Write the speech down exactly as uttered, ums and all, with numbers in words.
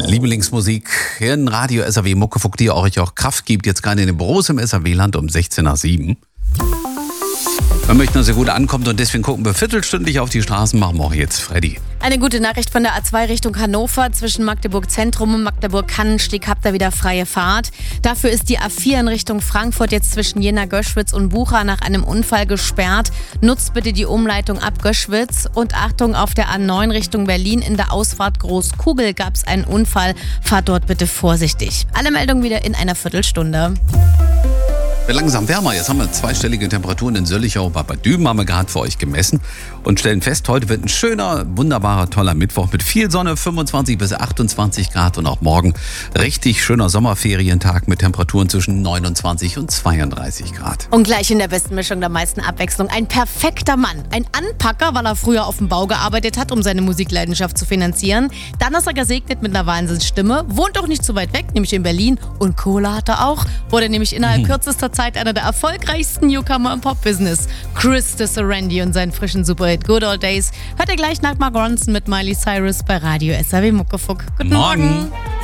Lieblingsmusik hier in Radio S R W Muckefuck, die euch auch Kraft gibt. Jetzt gerade in den Büros im S R W-Land um sechzehn nach sieben. Wir möchten, dass ihr gut ankommt und deswegen gucken wir viertelstündlich auf die Straßen, machen wir auch jetzt Freddy. Eine gute Nachricht von der A zwei Richtung Hannover. Zwischen Magdeburg Zentrum und Magdeburg-Kannensteg habt ihr wieder freie Fahrt. Dafür ist die A vier in Richtung Frankfurt jetzt zwischen Jena-Göschwitz und Bucha nach einem Unfall gesperrt. Nutzt bitte die Umleitung ab Göschwitz. Und Achtung, auf der A neun Richtung Berlin in der Ausfahrt Großkugel gab es einen Unfall. Fahrt dort bitte vorsichtig. Alle Meldungen wieder in einer Viertelstunde. Wird langsam wärmer. Jetzt haben wir zweistellige Temperaturen in Söllichau. Bei Bad Düben haben wir gerade für euch gemessen und stellen fest, heute wird ein schöner, wunderbarer, toller Mittwoch mit viel Sonne, fünfundzwanzig bis achtundzwanzig Grad und auch morgen richtig schöner Sommerferientag mit Temperaturen zwischen neunundzwanzig und zweiunddreißig Grad. Und gleich in der besten Mischung der meisten Abwechslung. Ein perfekter Mann. Ein Anpacker, weil er früher auf dem Bau gearbeitet hat, um seine Musikleidenschaft zu finanzieren. Dann ist er gesegnet mit einer Wahnsinnsstimme, wohnt auch nicht so weit weg, nämlich in Berlin. Und Kohle hat er auch. Wurde nämlich innerhalb mhm. kürzester Zeit einer der erfolgreichsten Newcomer im Pop-Business. Chris Sarandon und seinen frischen Superhit Good Old Days hört ihr gleich nach Mark Ronson mit Miley Cyrus bei Radio S R W Muckefuck. Guten Morgen. Morgen.